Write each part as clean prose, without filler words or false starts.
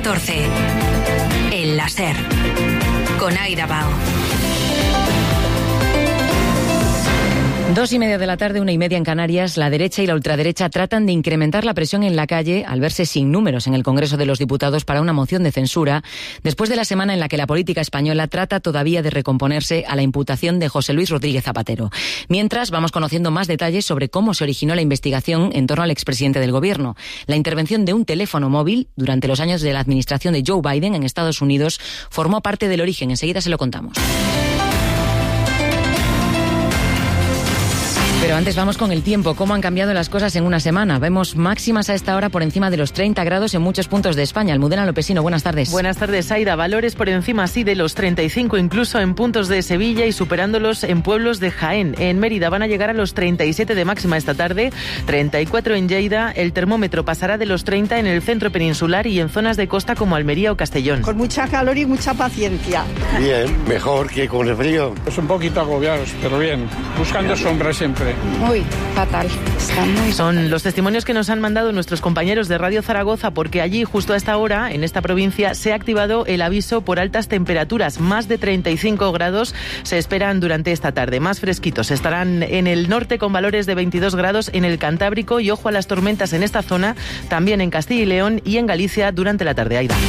14. El láser. Con Aida Bao. 2:30 de la tarde, 1:30 en Canarias. La derecha y la ultraderecha tratan de incrementar la presión en la calle al verse sin números en el Congreso de los Diputados para una moción de censura, después de la semana en la que la política española trata todavía de recomponerse a la imputación de José Luis Rodríguez Zapatero. Mientras, vamos conociendo más detalles sobre cómo se originó la investigación en torno al expresidente del Gobierno. La intervención de un teléfono móvil durante los años de la administración de Joe Biden en Estados Unidos formó parte del origen. Enseguida se lo contamos. Pero antes vamos con el tiempo. ¿Cómo han cambiado las cosas en una semana? Vemos máximas a esta hora por encima de los 30 grados en muchos puntos de España. Almudena Lopesino, buenas tardes. Buenas tardes, Aida. Valores por encima, sí, de los 35, incluso en puntos de Sevilla y superándolos en pueblos de Jaén. En Mérida van a llegar a los 37 de máxima esta tarde, 34 en Lleida. El termómetro pasará de los 30 en el centro peninsular y en zonas de costa como Almería o Castellón. Con mucha calor y mucha paciencia. Bien, mejor que con el frío. Pues un poquito agobiados, pero bien. Buscando sombra siempre. Muy fatal. Está muy Son fatal. los testimonios que nos han mandado nuestros compañeros de Radio Zaragoza, porque allí, justo a esta hora, en esta provincia, se ha activado el aviso por altas temperaturas. Más de 35 grados se esperan durante esta tarde. Más fresquitos. Estarán en el norte con valores de 22 grados en el Cantábrico y ojo a las tormentas en esta zona, también en Castilla y León y en Galicia durante la tarde. Aida.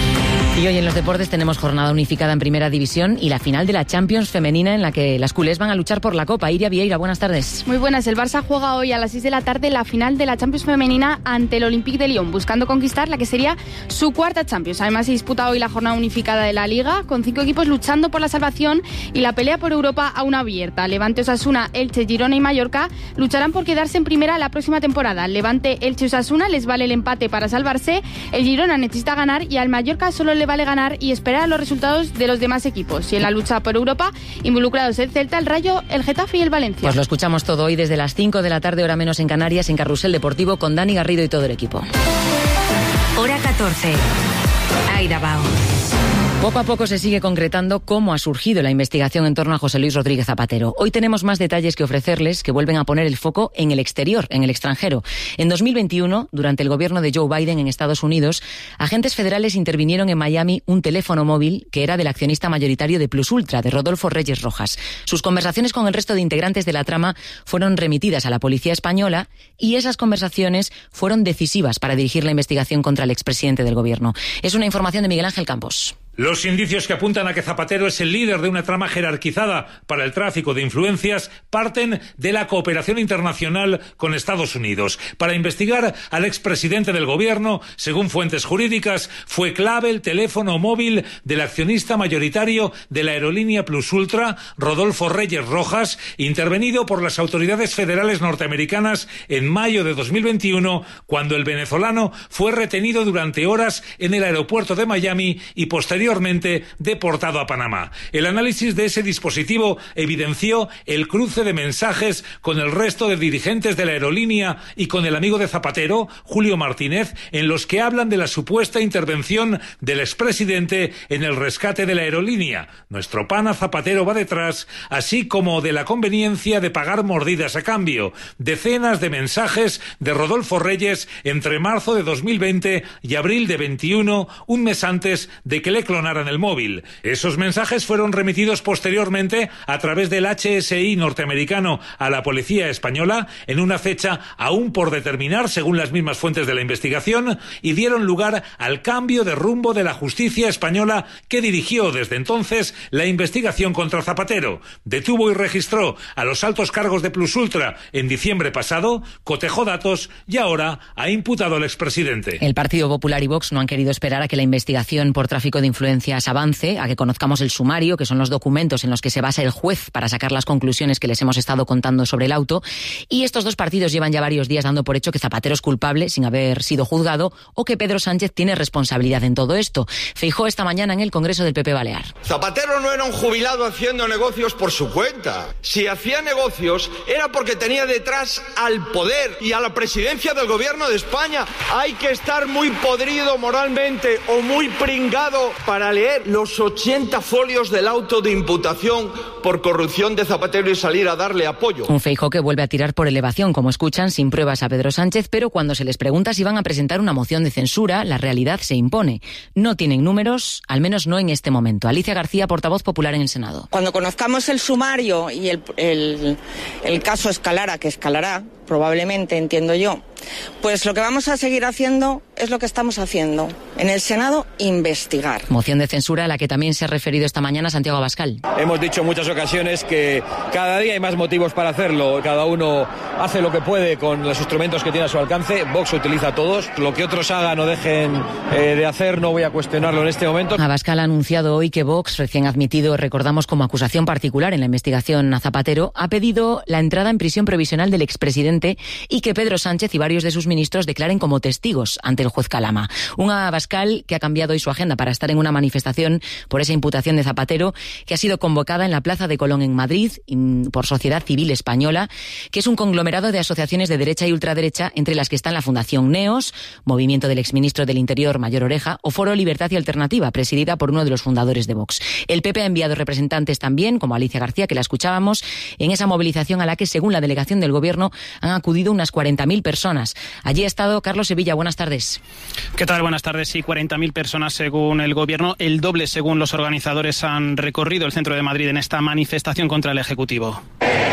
Y hoy en los deportes tenemos jornada unificada en Primera División y la final de la Champions femenina en la que las culés van a luchar por la Copa. Iria Vieira, buenas tardes. Muy buenas. El Barça juega hoy a las 6 de la tarde la final de la Champions femenina ante el Olympique de Lyon, buscando conquistar la que sería su cuarta Champions. Además se disputa hoy la jornada unificada de la Liga, con 5 equipos luchando por la salvación y la pelea por Europa aún abierta. Levante, Osasuna, Elche, Girona y Mallorca lucharán por quedarse en primera la próxima temporada. Levante, Elche y Osasuna les vale el empate para salvarse. El Girona necesita ganar y al Mallorca solo le vale ganar y esperar a los resultados de los demás equipos. Y en la lucha por Europa, involucrados el Celta, el Rayo, el Getafe y el Valencia. Pues lo escuchamos todo hoy desde las 5 de la tarde, hora menos en Canarias, en Carrusel Deportivo, con Dani Garrido y todo el equipo. Hora 14. Aida Bao. Poco a poco se sigue concretando cómo ha surgido la investigación en torno a José Luis Rodríguez Zapatero. Hoy tenemos más detalles que ofrecerles que vuelven a poner el foco en el exterior, en el extranjero. En 2021, durante el gobierno de Joe Biden en Estados Unidos, agentes federales intervinieron en Miami un teléfono móvil que era del accionista mayoritario de Plus Ultra, de Rodolfo Reyes Rojas. Sus conversaciones con el resto de integrantes de la trama fueron remitidas a la policía española y esas conversaciones fueron decisivas para dirigir la investigación contra el expresidente del gobierno. Es una información de Miguel Ángel Campos. Los indicios que apuntan a que Zapatero es el líder de una trama jerarquizada para el tráfico de influencias parten de la cooperación internacional con Estados Unidos. Para investigar al expresidente del gobierno, según fuentes jurídicas, fue clave el teléfono móvil del accionista mayoritario de la aerolínea Plus Ultra, Rodolfo Reyes Rojas, intervenido por las autoridades federales norteamericanas en mayo de 2021, cuando el venezolano fue retenido durante horas en el aeropuerto de Miami y posteriormente deportado a Panamá. El análisis de ese dispositivo evidenció el cruce de mensajes con el resto de dirigentes de la aerolínea y con el amigo de Zapatero, Julio Martínez, en los que hablan de la supuesta intervención del expresidente en el rescate de la aerolínea. Nuestro pana Zapatero va detrás, así como de la conveniencia de pagar mordidas a cambio. Decenas de mensajes de Rodolfo Reyes entre marzo de 2020 y abril de 21, un mes antes de que le clonaran el móvil. Esos mensajes fueron remitidos posteriormente a través del HSI norteamericano a la policía española en una fecha aún por determinar, según las mismas fuentes de la investigación, y dieron lugar al cambio de rumbo de la justicia española que dirigió desde entonces la investigación contra Zapatero. Detuvo y registró a los altos cargos de Plus Ultra en diciembre pasado, cotejó datos y ahora ha imputado al expresidente. El Partido Popular y Vox no han querido esperar a que la investigación por tráfico de influencias avance, a que conozcamos el sumario, que son los documentos en los que se basa el juez para sacar las conclusiones que les hemos estado contando sobre el auto. Y estos dos partidos llevan ya varios días dando por hecho que Zapatero es culpable sin haber sido juzgado o que Pedro Sánchez tiene responsabilidad en todo esto. Feijóo esta mañana en el Congreso del PP Balear. Zapatero no era un jubilado haciendo negocios por su cuenta. Si hacía negocios era porque tenía detrás al poder y a la presidencia del gobierno de España. Hay que estar muy podrido moralmente o muy pringado para leer los 80 folios del auto de imputación por corrupción de Zapatero y salir a darle apoyo. Un Feijóo que vuelve a tirar por elevación, como escuchan, sin pruebas a Pedro Sánchez, pero cuando se les pregunta si van a presentar una moción de censura, la realidad se impone. No tienen números, al menos no en este momento. Alicia García, portavoz popular en el Senado. Cuando conozcamos el sumario y el caso escalara, que escalará, probablemente, entiendo yo, pues lo que vamos a seguir haciendo es lo que estamos haciendo. En el Senado, investigar. Moción de censura a la que también se ha referido esta mañana Santiago Abascal. Hemos dicho en muchas ocasiones que cada día hay más motivos para hacerlo. Cada uno hace lo que puede con los instrumentos que tiene a su alcance. Vox utiliza todos. Lo que otros hagan o dejen de hacer no voy a cuestionarlo en este momento. Abascal ha anunciado hoy que Vox, recién admitido, recordamos, como acusación particular en la investigación a Zapatero, ha pedido la entrada en prisión provisional del expresidente y que Pedro Sánchez y varios de sus ministros declaren como testigos ante el juez Calama. Un Abascal que ha cambiado hoy su agenda para estar en una manifestación por esa imputación de Zapatero que ha sido convocada en la Plaza de Colón en Madrid por Sociedad Civil Española, que es un conglomerado de asociaciones de derecha y ultraderecha, entre las que están la Fundación NEOS, movimiento del exministro del Interior Mayor Oreja, o Foro Libertad y Alternativa, presidida por uno de los fundadores de Vox. El PP ha enviado representantes también, como Alicia García, que la escuchábamos, en esa movilización a la que, según la delegación del Gobierno, han acudido unas 40.000 personas. Allí ha estado Carlos Sevilla. Buenas tardes. ¿Qué tal? Buenas tardes. Sí, 40.000 personas según el Gobierno, el doble según los organizadores, han recorrido el centro de Madrid en esta manifestación contra el Ejecutivo.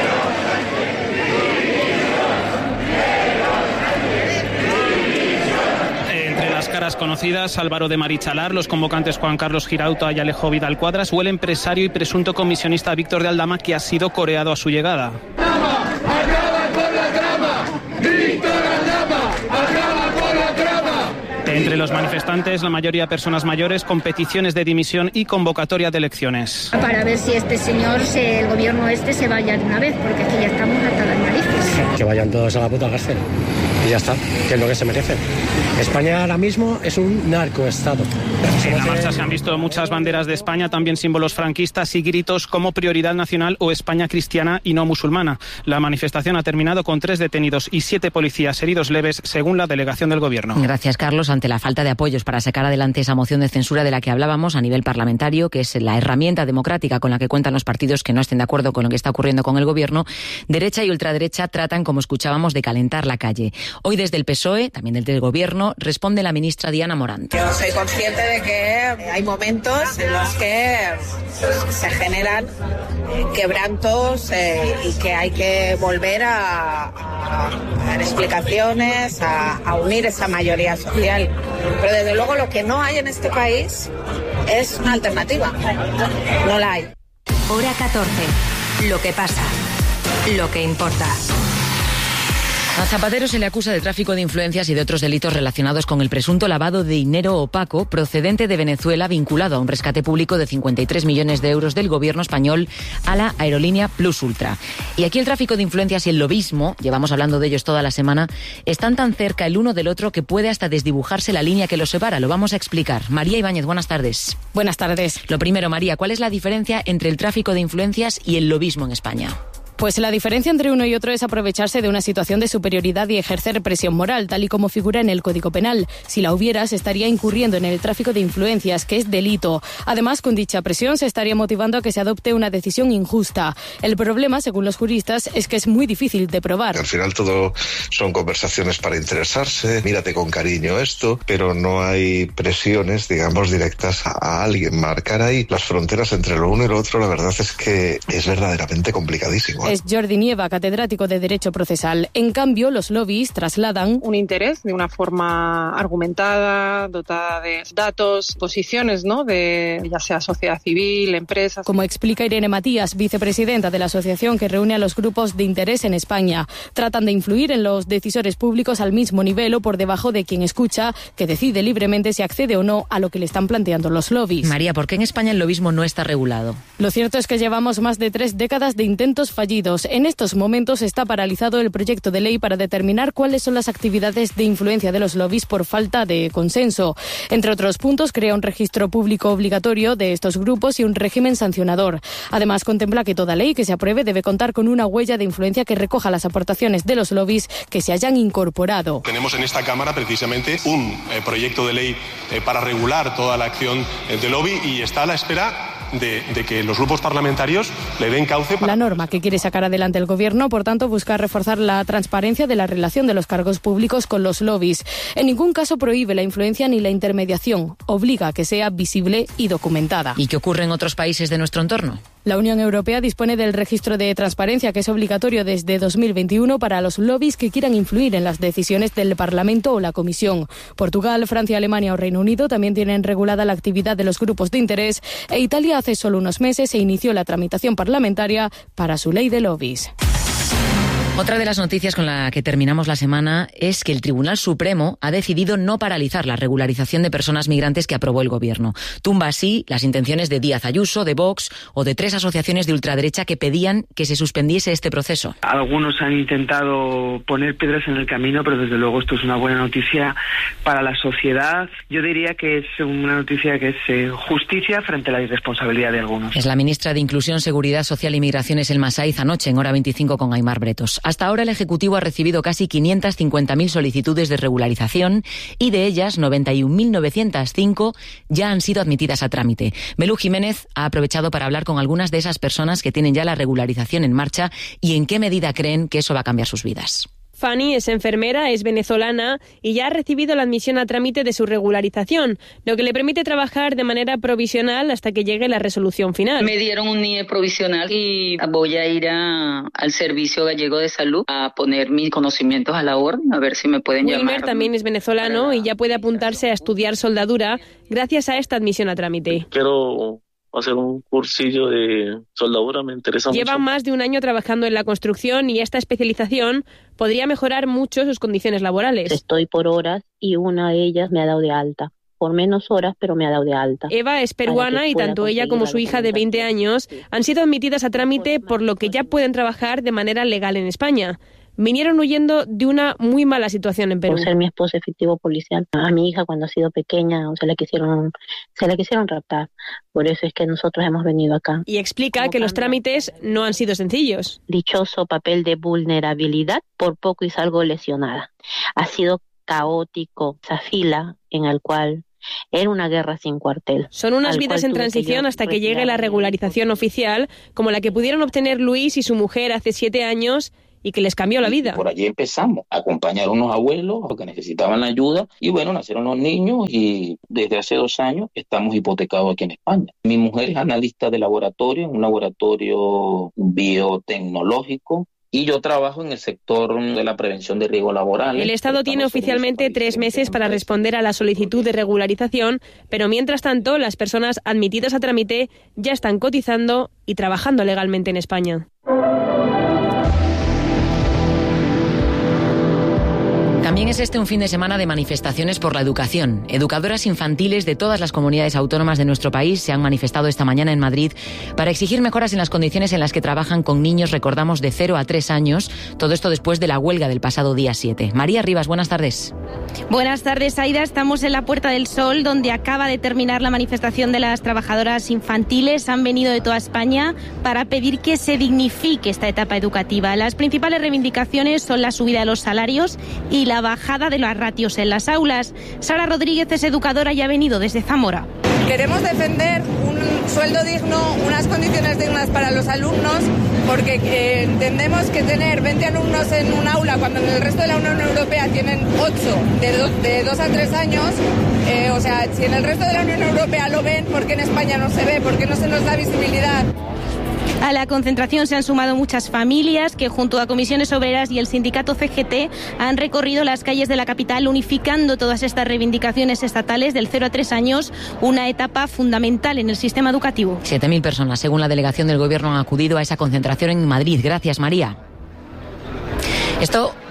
Entre las caras conocidas, Álvaro de Marichalar, los convocantes Juan Carlos Girauta y Alejo Vidal Cuadras, o el empresario y presunto comisionista Víctor de Aldama, que ha sido coreado a su llegada. Entre los manifestantes, la mayoría personas mayores, con peticiones de dimisión y convocatoria de elecciones. Para ver si este señor, el gobierno se vaya de una vez, porque es que ya estamos hasta las narices. Que vayan todos a la puta cárcel. Y ya está, que es lo que se merecen. España ahora mismo es un narcoestado. En la marcha se han visto muchas banderas de España, también símbolos franquistas y gritos como prioridad nacional o España cristiana y no musulmana. La manifestación ha terminado con 3 detenidos y 7 policías heridos leves, según la delegación del Gobierno. Gracias, Carlos. Ante la falta de apoyos para sacar adelante esa moción de censura de la que hablábamos a nivel parlamentario, que es la herramienta democrática con la que cuentan los partidos que no estén de acuerdo con lo que está ocurriendo con el Gobierno, derecha y ultraderecha tratan, como escuchábamos, de calentar la calle. Hoy desde el PSOE, también desde el Gobierno, responde la ministra Diana Morant. Yo soy consciente de que hay momentos en los que se generan quebrantos y que hay que volver a dar explicaciones, a unir esa mayoría social. Pero desde luego lo que no hay en este país es una alternativa. No la hay. Hora 14. Lo que pasa. Lo que importa. A Zapatero se le acusa de tráfico de influencias y de otros delitos relacionados con el presunto lavado de dinero opaco procedente de Venezuela, vinculado a un rescate público de 53 millones de euros del gobierno español a la aerolínea Plus Ultra. Y aquí el tráfico de influencias y el lobismo, llevamos hablando de ellos toda la semana, están tan cerca el uno del otro que puede hasta desdibujarse la línea que los separa. Lo vamos a explicar. María Ibáñez, buenas tardes. Buenas tardes. Lo primero, María, ¿cuál es la diferencia entre el tráfico de influencias y el lobismo en España? Pues la diferencia entre uno y otro es aprovecharse de una situación de superioridad y ejercer presión moral, tal y como figura en el Código Penal. Si la hubiera, se estaría incurriendo en el tráfico de influencias, que es delito. Además, con dicha presión se estaría motivando a que se adopte una decisión injusta. El problema, según los juristas, es que es muy difícil de probar. Al final todo son conversaciones para interesarse, mírate con cariño esto, pero no hay presiones, digamos, directas a alguien. Marcar ahí las fronteras entre lo uno y lo otro, la verdad es que es verdaderamente complicadísimo. Es Jordi Nieva, catedrático de Derecho Procesal. En cambio, los lobbies trasladan un interés de una forma argumentada, dotada de datos, posiciones, ¿no?, de ya sea sociedad civil, empresas. Como explica Irene Matías, vicepresidenta de la asociación que reúne a los grupos de interés en España. Tratan de influir en los decisores públicos al mismo nivel o por debajo de quien escucha, que decide libremente si accede o no a lo que le están planteando los lobbies. María, ¿por qué en España el lobismo no está regulado? Lo cierto es que llevamos más de 3 décadas de intentos fallidos incluidos. En estos momentos está paralizado el proyecto de ley para determinar cuáles son las actividades de influencia de los lobbies por falta de consenso. Entre otros puntos, crea un registro público obligatorio de estos grupos y un régimen sancionador. Además, contempla que toda ley que se apruebe debe contar con una huella de influencia que recoja las aportaciones de los lobbies que se hayan incorporado. Tenemos en esta Cámara precisamente un proyecto de ley para regular toda la acción de lobby y está a la espera de que los grupos parlamentarios le den cauce. La norma que quiere sacar adelante el Gobierno, por tanto, busca reforzar la transparencia de la relación de los cargos públicos con los lobbies. En ningún caso prohíbe la influencia ni la intermediación, obliga a que sea visible y documentada. ¿Y qué ocurre en otros países de nuestro entorno? La Unión Europea dispone del registro de transparencia que es obligatorio desde 2021 para los lobbies que quieran influir en las decisiones del Parlamento o la Comisión. Portugal, Francia, Alemania o Reino Unido también tienen regulada la actividad de los grupos de interés e Italia hace solo unos meses se inició la tramitación parlamentaria para su ley de lobbies. Otra de las noticias con la que terminamos la semana es que el Tribunal Supremo ha decidido no paralizar la regularización de personas migrantes que aprobó el Gobierno. Tumba así las intenciones de Díaz Ayuso, de Vox o de 3 asociaciones de ultraderecha que pedían que se suspendiese este proceso. Algunos han intentado poner piedras en el camino, pero desde luego esto es una buena noticia para la sociedad. Yo diría que es una noticia que es justicia frente a la irresponsabilidad de algunos. Es la ministra de Inclusión, Seguridad Social y Migraciones, Elma Saiz, anoche en Hora 25 con Aimar Bretos. Hasta ahora el Ejecutivo ha recibido casi 550.000 solicitudes de regularización y de ellas 91.905 ya han sido admitidas a trámite. Belú Jiménez ha aprovechado para hablar con algunas de esas personas que tienen ya la regularización en marcha y en qué medida creen que eso va a cambiar sus vidas. Fanny es enfermera, es venezolana y ya ha recibido la admisión a trámite de su regularización, lo que le permite trabajar de manera provisional hasta que llegue la resolución final. Me dieron un NIE provisional y voy a ir al Servicio Gallego de Salud a poner mis conocimientos a la orden, a ver si me pueden llamar. Wilmer también es venezolano y ya puede apuntarse a estudiar soldadura gracias a esta admisión a trámite. Quiero hacer un cursillo de soldadura, me interesa mucho. Lleva más de un año trabajando en la construcción y esta especialización podría mejorar mucho sus condiciones laborales. Estoy por horas y una de ellas me ha dado de alta. Por menos horas, pero me ha dado de alta. Eva es peruana y tanto ella como su hija de 20 años han sido admitidas a trámite, por lo que ya pueden trabajar de manera legal en España. Vinieron huyendo de una muy mala situación en Perú. Por ser mi esposo efectivo policial. A mi hija cuando ha sido pequeña se la quisieron raptar. Por eso es que nosotros hemos venido acá. Y explica que los trámites no han sido sencillos. Dichoso papel de vulnerabilidad, por poco y salgo lesionada. Ha sido caótico esa fila en el cual era una guerra sin cuartel. Son unas vidas en transición hasta que llegue la regularización oficial, como la que pudieron obtener Luis y su mujer hace 7 años y que les cambió la vida. Por allí empezamos a acompañar a unos abuelos que necesitaban ayuda y bueno, nacieron los niños y desde hace 2 años estamos hipotecados aquí en España. Mi mujer es analista de laboratorio, en un laboratorio biotecnológico. Y yo trabajo en el sector de la prevención de riesgos laborales. El Estado tiene oficialmente 3 meses para responder a la solicitud de regularización, pero mientras tanto las personas admitidas a trámite ya están cotizando y trabajando legalmente en España. También es este un fin de semana de manifestaciones por la educación. Educadoras infantiles de todas las comunidades autónomas de nuestro país se han manifestado esta mañana en Madrid para exigir mejoras en las condiciones en las que trabajan con niños, recordamos, de 0 a 3 años. Todo esto después de la huelga del pasado día 7. María Rivas, buenas tardes. Buenas tardes, Aida. Estamos en la Puerta del Sol, donde acaba de terminar la manifestación de las trabajadoras infantiles. Han venido de toda España para pedir que se dignifique esta etapa educativa. Las principales reivindicaciones son la subida de los salarios y la bajada de los ratios en las aulas. Sara Rodríguez es educadora y ha venido desde Zamora. Queremos defender un sueldo digno, unas condiciones dignas para los alumnos, porque entendemos que tener 20 alumnos en un aula cuando en el resto de la Unión Europea tienen 8 de 2 a 3 años, o sea, si en el resto de la Unión Europea lo ven, ¿por qué en España no se ve? ¿Por qué no se nos da visibilidad? A la concentración se han sumado muchas familias que junto a comisiones obreras y el sindicato CGT han recorrido las calles de la capital unificando todas estas reivindicaciones estatales del 0 a 3 años, una etapa fundamental en el sistema educativo. 7.000 personas, según la delegación del Gobierno, han acudido a esa concentración en Madrid. Gracias, María. Esto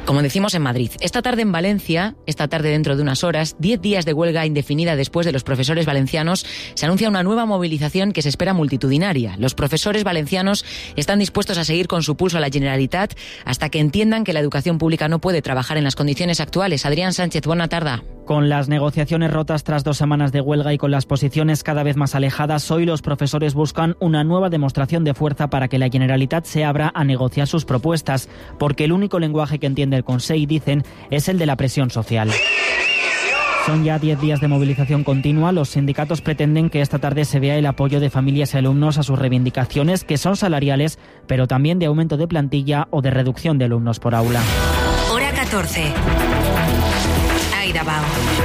Como decimos en Madrid, esta tarde en Valencia, esta tarde dentro de unas horas, 10 días de huelga indefinida después de los profesores valencianos, se anuncia una nueva movilización que se espera multitudinaria. Los profesores valencianos están dispuestos a seguir con su pulso a la Generalitat hasta que entiendan que la educación pública no puede trabajar en las condiciones actuales. Adrián Sánchez, buena tarde. Con las negociaciones rotas tras 2 semanas de huelga y con las posiciones cada vez más alejadas, hoy los profesores buscan una nueva demostración de fuerza para que la Generalitat se abra a negociar sus propuestas, porque el único lenguaje que entiende el Consell, dicen, es el de la presión social. Son ya 10 días de movilización continua. Los sindicatos pretenden que esta tarde se vea el apoyo de familias y alumnos a sus reivindicaciones, que son salariales, pero también de aumento de plantilla o de reducción de alumnos por aula. Hora 14. Aida Bao.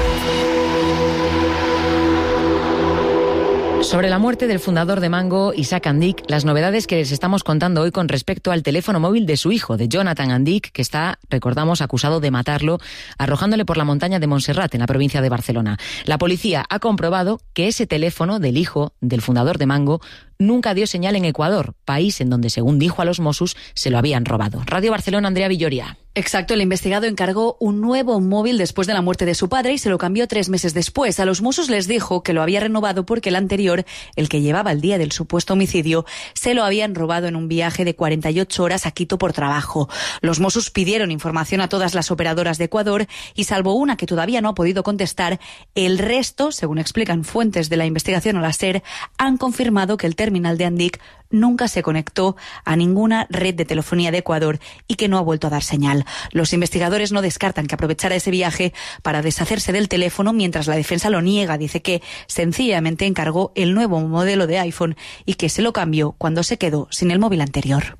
Sobre la muerte del fundador de Mango, Isaac Andic, las novedades que les estamos contando hoy con respecto al teléfono móvil de su hijo, de Jonathan Andic, que está, recordamos, acusado de matarlo, arrojándole por la montaña de Montserrat, en la provincia de Barcelona. La policía ha comprobado que ese teléfono del hijo del fundador de Mango nunca dio señal en Ecuador, país en donde, según dijo a los Mossos, se lo habían robado. Radio Barcelona, Andrea Villoria. Exacto, el investigado encargó un nuevo móvil después de la muerte de su padre y se lo cambió 3 meses después. A los Mossos les dijo que lo había renovado porque el anterior, el que llevaba el día del supuesto homicidio, se lo habían robado en un viaje de 48 horas a Quito por trabajo. Los Mossos pidieron información a todas las operadoras de Ecuador y, salvo una que todavía no ha podido contestar, el resto, según explican fuentes de la investigación a la SER, han confirmado que el terminal de Andic nunca se conectó a ninguna red de telefonía de Ecuador y que no ha vuelto a dar señal. Los investigadores no descartan que aprovechara ese viaje para deshacerse del teléfono, mientras la defensa lo niega. Dice que sencillamente encargó el nuevo modelo de iPhone y que se lo cambió cuando se quedó sin el móvil anterior.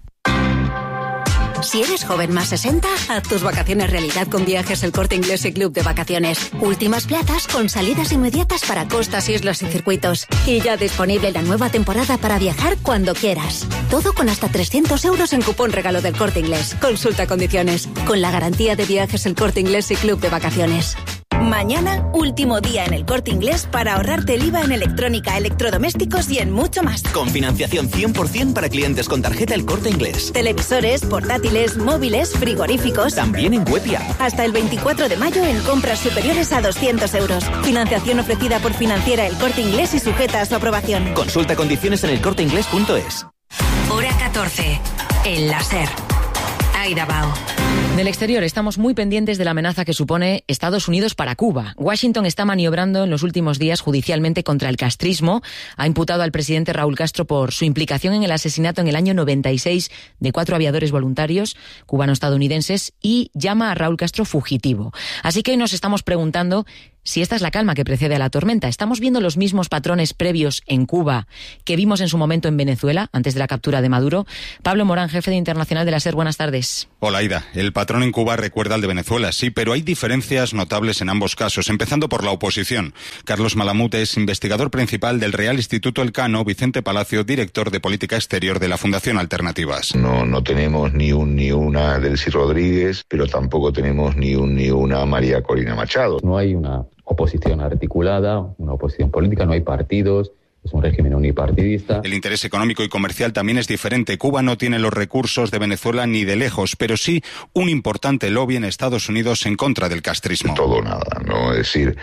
Si eres joven más 60, haz tus vacaciones realidad con Viajes El Corte Inglés y Club de Vacaciones. Últimas plazas con salidas inmediatas para costas, islas y circuitos. Y ya disponible la nueva temporada para viajar cuando quieras. Todo con hasta 300 euros en cupón regalo del Corte Inglés. Consulta condiciones. Con la garantía de Viajes El Corte Inglés y Club de Vacaciones. Mañana, último día en El Corte Inglés para ahorrarte el IVA en electrónica, electrodomésticos y en mucho más. Con financiación 100% para clientes con tarjeta El Corte Inglés. Televisores, portátiles, móviles, frigoríficos. También en web y app. Hasta el 24 de mayo en compras superiores a 200 euros. Financiación ofrecida por Financiera El Corte Inglés y sujeta a su aprobación. Consulta condiciones en elcorteinglés.es. Hora 14. El láser. Aida Bao. Del exterior estamos muy pendientes de la amenaza que supone Estados Unidos para Cuba. Washington está maniobrando en los últimos días judicialmente contra el castrismo. Ha imputado al presidente Raúl Castro por su implicación en el asesinato en el año 96 de 4 aviadores voluntarios cubano-estadounidenses y llama a Raúl Castro fugitivo. Así que hoy nos estamos preguntando si esta es la calma que precede a la tormenta. ¿Estamos viendo los mismos patrones previos en Cuba que vimos en su momento en Venezuela, antes de la captura de Maduro? Pablo Morán, jefe de Internacional de la SER, buenas tardes. Hola, Aida. El patrón en Cuba recuerda al de Venezuela, sí, pero hay diferencias notables en ambos casos, empezando por la oposición. Carlos Malamud es investigador principal del Real Instituto Elcano, Vicente Palacio, director de Política Exterior de la Fundación Alternativas. No tenemos ni una Delcy Rodríguez, pero tampoco tenemos ni una María Corina Machado. No hay una oposición articulada, una oposición política, no hay partidos, es un régimen unipartidista. El interés económico y comercial también es diferente. Cuba no tiene los recursos de Venezuela ni de lejos, pero sí un importante lobby en Estados Unidos en contra del castrismo. Todo o nada, ¿no? Es decir,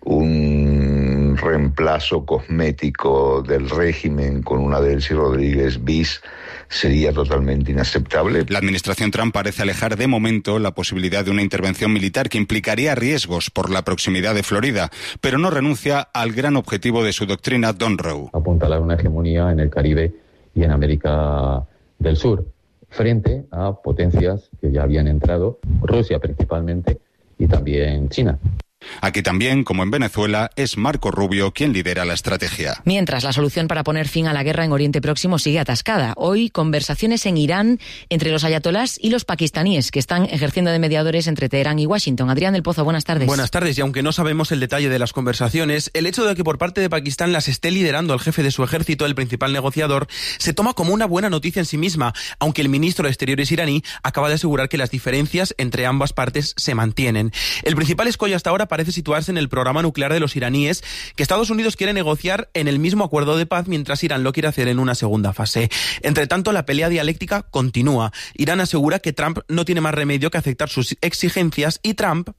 un reemplazo cosmético del régimen con una Delcy Rodríguez bis sería totalmente inaceptable. La administración Trump parece alejar de momento la posibilidad de una intervención militar que implicaría riesgos por la proximidad de Florida, pero no renuncia al gran objetivo de su doctrina Monroe. Apuntalar una hegemonía en el Caribe y en América del Sur, frente a potencias que ya habían entrado, Rusia principalmente, y también China. Aquí también, como en Venezuela, es Marco Rubio quien lidera la estrategia. Mientras, la solución para poner fin a la guerra en Oriente Próximo sigue atascada. Hoy, conversaciones en Irán entre los ayatolás y los pakistaníes, que están ejerciendo de mediadores entre Teherán y Washington. Adrián del Pozo, buenas tardes. Buenas tardes, y aunque no sabemos el detalle de las conversaciones, el hecho de que por parte de Pakistán las esté liderando el jefe de su ejército, el principal negociador, se toma como una buena noticia en sí misma, aunque el ministro de Exteriores iraní acaba de asegurar que las diferencias entre ambas partes se mantienen. El principal escollo hasta ahora parece situarse en el programa nuclear de los iraníes, que Estados Unidos quiere negociar en el mismo acuerdo de paz, mientras Irán lo quiere hacer en una segunda fase. Entre tanto, la pelea dialéctica continúa. Irán asegura que Trump no tiene más remedio que aceptar sus exigencias y Trump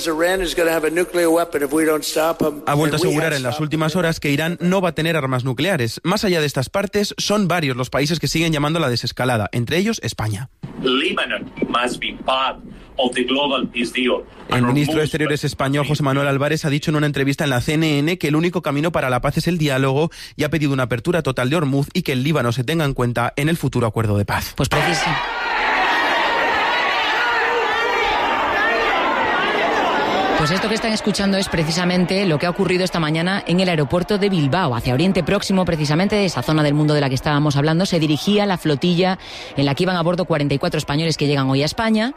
ha vuelto a asegurar en las últimas horas que Irán no va a tener armas nucleares. Más allá de estas partes, son varios los países que siguen llamando a la desescalada, entre ellos España. El ministro de Exteriores español, José Manuel Álvarez, ha dicho en una entrevista en la CNN que el único camino para la paz es el diálogo y ha pedido una apertura total de Hormuz y que el Líbano se tenga en cuenta en el futuro acuerdo de paz. Pues esto que están escuchando es precisamente lo que ha ocurrido esta mañana en el aeropuerto de Bilbao, hacia Oriente Próximo, precisamente de esa zona del mundo de la que estábamos hablando. Se dirigía la flotilla en la que iban a bordo 44 españoles que llegan hoy a España.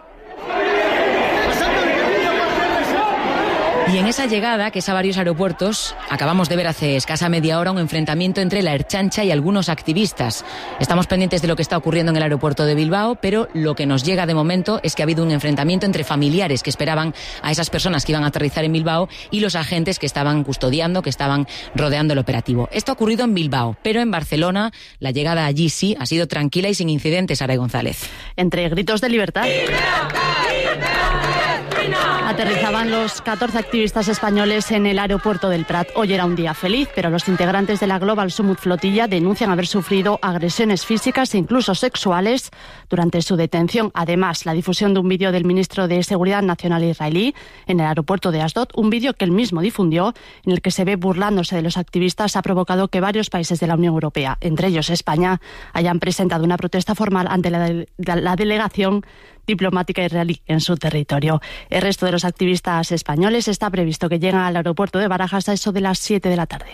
Y en esa llegada, que es a varios aeropuertos, acabamos de ver hace escasa media hora un enfrentamiento entre la Ertzaintza y algunos activistas. Estamos pendientes de lo que está ocurriendo en el aeropuerto de Bilbao, pero lo que nos llega de momento es que ha habido un enfrentamiento entre familiares que esperaban a esas personas que iban a aterrizar en Bilbao y los agentes que estaban custodiando, que estaban rodeando el operativo. Esto ha ocurrido en Bilbao, pero en Barcelona la llegada allí sí ha sido tranquila y sin incidentes, Aray González. Entre gritos de libertad. Aterrizaban los 14 activistas españoles en el aeropuerto del Prat. Hoy era un día feliz, pero los integrantes de la Global Summit Flotilla denuncian haber sufrido agresiones físicas e incluso sexuales durante su detención. Además, la difusión de un vídeo del ministro de Seguridad Nacional israelí en el aeropuerto de Asdod, un vídeo que él mismo difundió, en el que se ve burlándose de los activistas, ha provocado que varios países de la Unión Europea, entre ellos España, hayan presentado una protesta formal ante la delegación diplomática israelí en su territorio. El resto de los activistas españoles está previsto que lleguen al aeropuerto de Barajas a eso de las 7 de la tarde.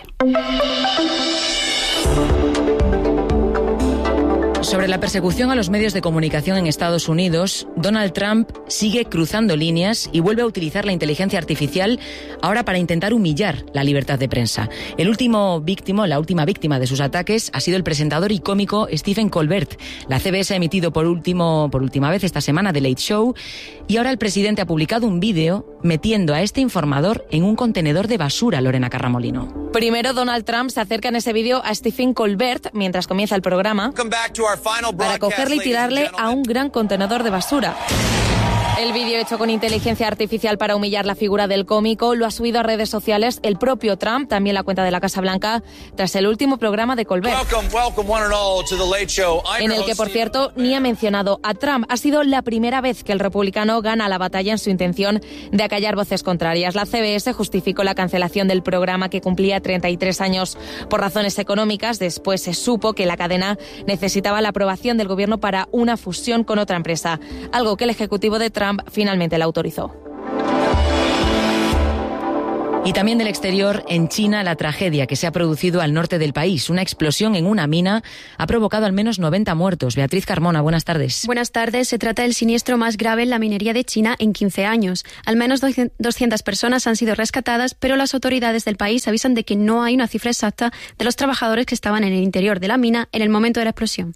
Sobre la persecución a los medios de comunicación en Estados Unidos, Donald Trump sigue cruzando líneas y vuelve a utilizar la inteligencia artificial ahora para intentar humillar la libertad de prensa. La última víctima de sus ataques ha sido el presentador y cómico Stephen Colbert. La CBS ha emitido por última vez esta semana The Late Show y ahora el presidente ha publicado un vídeo metiendo a este informador en un contenedor de basura, Lorena Carramolino. Primero, Donald Trump se acerca en ese vídeo a Stephen Colbert mientras comienza el programa para cogerle y tirarle a un gran contenedor de basura. El vídeo hecho con inteligencia artificial para humillar la figura del cómico lo ha subido a redes sociales el propio Trump, también la cuenta de la Casa Blanca, tras el último programa de Colbert, en el que, por cierto, ni ha mencionado a Trump. Ha sido la primera vez que el republicano gana la batalla en su intención de acallar voces contrarias. La CBS justificó la cancelación del programa, que cumplía 33 años, por razones económicas. Después se supo que la cadena necesitaba la aprobación del gobierno para una fusión con otra empresa, algo que el ejecutivo de Trump finalmente la autorizó. Y también del exterior, en China, la tragedia que se ha producido al norte del país. Una explosión en una mina ha provocado al menos 90 muertos. Beatriz Carmona, buenas tardes. Buenas tardes. Se trata del siniestro más grave en la minería de China en 15 años. Al menos 200 personas han sido rescatadas, pero las autoridades del país avisan de que no hay una cifra exacta de los trabajadores que estaban en el interior de la mina en el momento de la explosión.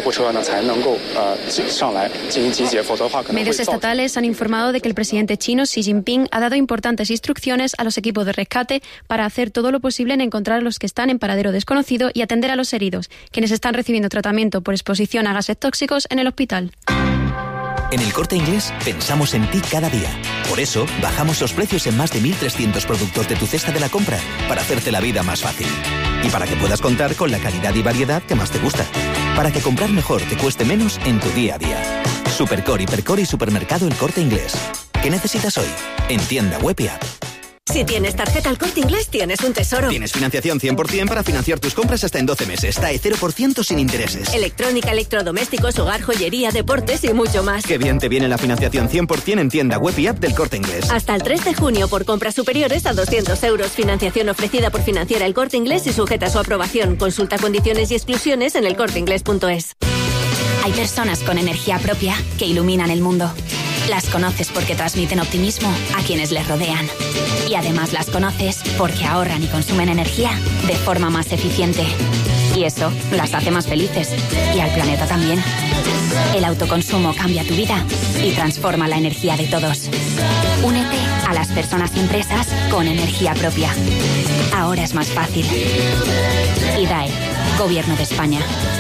Medios estatales han informado de que el presidente chino Xi Jinping ha dado importantes instrucciones a los equipos de rescate para hacer todo lo posible en encontrar a los que están en paradero desconocido y atender a los heridos, quienes están recibiendo tratamiento por exposición a gases tóxicos en el hospital. En El Corte Inglés pensamos en ti cada día. Por eso bajamos los precios en más de 1.300 productos de tu cesta de la compra para hacerte la vida más fácil. Y para que puedas contar con la calidad y variedad que más te gusta. Para que comprar mejor te cueste menos en tu día a día. Supercore, Hipercore y Supermercado El Corte Inglés. ¿Qué necesitas hoy? En tienda web y app. Si tienes tarjeta El Corte Inglés, tienes un tesoro. Tienes financiación 100% para financiar tus compras hasta en 12 meses. TAE 0% sin intereses. Electrónica, electrodomésticos, hogar, joyería, deportes y mucho más. Qué bien te viene la financiación 100% en tienda web y app del Corte Inglés. Hasta el 3 de junio por compras superiores a 200 euros. Financiación ofrecida por Financiera El Corte Inglés y sujeta a su aprobación. Consulta condiciones y exclusiones en elcorteinglés.es. Hay personas con energía propia que iluminan el mundo. Las conoces porque transmiten optimismo a quienes les rodean. Y además las conoces porque ahorran y consumen energía de forma más eficiente. Y eso las hace más felices. Y al planeta también. El autoconsumo cambia tu vida y transforma la energía de todos. Únete a las las personas y empresas con energía propia. Ahora es más fácil. IDAE, Gobierno de España.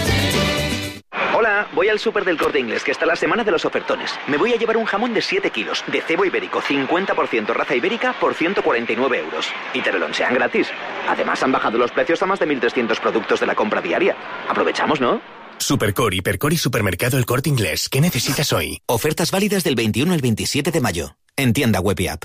Hola, voy al súper del Corte Inglés, que está la semana de los ofertones. Me voy a llevar un jamón de 7 kilos, de cebo ibérico, 50% raza ibérica, por 149 euros. Y te lo lonchean gratis. Además, han bajado los precios a más de 1.300 productos de la compra diaria. Aprovechamos, ¿no? Supercore, Hipercore y Supermercado El Corte Inglés. ¿Qué necesitas hoy? Ofertas válidas del 21 al 27 de mayo. En tienda web y app.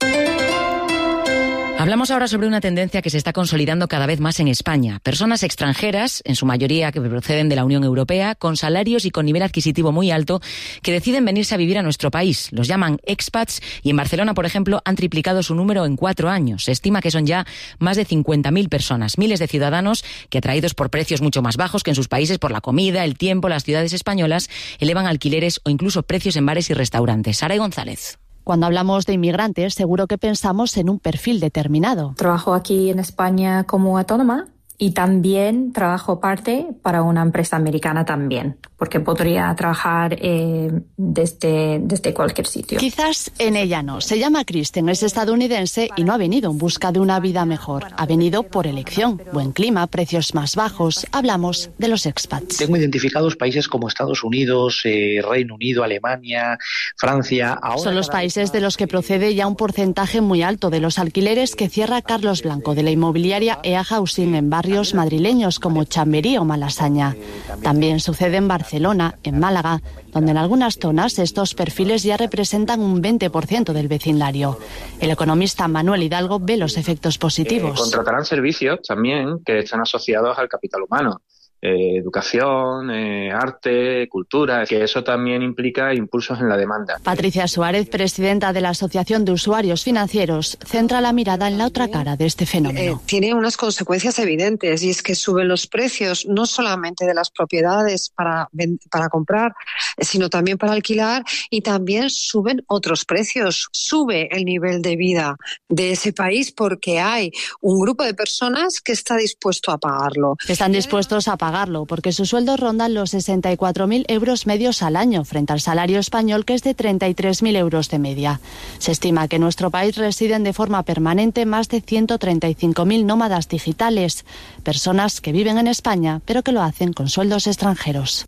Hablamos ahora sobre una tendencia que se está consolidando cada vez más en España. Personas extranjeras, en su mayoría que proceden de la Unión Europea, con salarios y con nivel adquisitivo muy alto, que deciden venirse a vivir a nuestro país. Los llaman expats y en Barcelona, por ejemplo, han triplicado su número en 4 años. Se estima que son ya más de 50.000 personas, miles de ciudadanos que, atraídos por precios mucho más bajos que en sus países por la comida, el tiempo, las ciudades españolas, elevan alquileres o incluso precios en bares y restaurantes. Sara González. Cuando hablamos de inmigrantes, seguro que pensamos en un perfil determinado. Trabajo aquí en España como autónoma y también trabajo parte para una empresa americana también, porque podría trabajar desde cualquier sitio. Quizás en ella no. Se llama Kristen, es estadounidense y no ha venido en busca de una vida mejor. Ha venido por elección. Buen clima, precios más bajos. Hablamos de los expats. Tengo identificados países como Estados Unidos, Reino Unido, Alemania, Francia. Ahora son los países de los que procede ya un porcentaje muy alto de los alquileres que cierra Carlos Blanco de la inmobiliaria EA Housing en barrios madrileños como Chamberí o Malasaña. También sucede en Barcelona, en Málaga, donde en algunas zonas estos perfiles ya representan un 20% del vecindario. El economista Manuel Hidalgo ve los efectos positivos. Contratarán servicios también que están asociados al capital humano. Educación, arte, cultura, que eso también implica impulsos en la demanda. Patricia Suárez, presidenta de la Asociación de Usuarios Financieros, centra la mirada en la otra cara de este fenómeno. Tiene unas consecuencias evidentes y es que suben los precios no solamente de las propiedades para comprar, sino también para alquilar, y también suben otros precios. Sube el nivel de vida de ese país porque hay un grupo de personas que está dispuesto a pagarlo. Están dispuestos a pagarlo porque sus sueldos rondan los 64.000 euros medios al año frente al salario español, que es de 33.000 euros de media. Se estima que en nuestro país residen de forma permanente más de 135.000 nómadas digitales, personas que viven en España pero que lo hacen con sueldos extranjeros.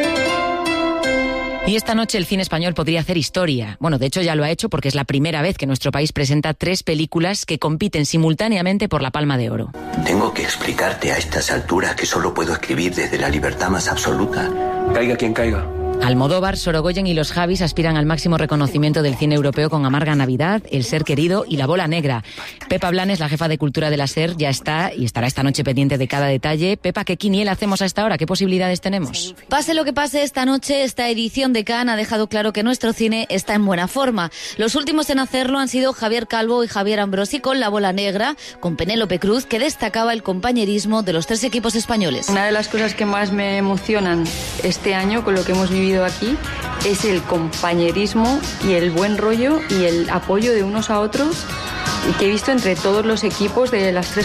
Y esta noche el cine español podría hacer historia. Bueno, de hecho ya lo ha hecho porque es la primera vez que nuestro país presenta 3 películas que compiten simultáneamente por la Palma de Oro. Tengo que explicarte a estas alturas que solo puedo escribir desde la libertad más absoluta. Caiga quien caiga. Almodóvar, Sorogoyen y los Javis aspiran al máximo reconocimiento del cine europeo con Amarga Navidad, El ser querido y La bola negra. Pepa Blanes, la jefa de cultura de la SER, ya está y estará esta noche pendiente de cada detalle. Pepa, ¿qué quiniela hacemos a esta hora? ¿Qué posibilidades tenemos? Pase lo que pase esta noche, esta edición de Cannes ha dejado claro que nuestro cine está en buena forma. Los últimos en hacerlo han sido Javier Calvo y Javier Ambrosi con La bola negra, con Penélope Cruz, que destacaba el compañerismo de los 3 equipos españoles. Una de las cosas que más me emocionan este año con lo que hemos vivido aquí es el compañerismo y el buen rollo y el apoyo de unos a otros que he visto entre todos los equipos de las 3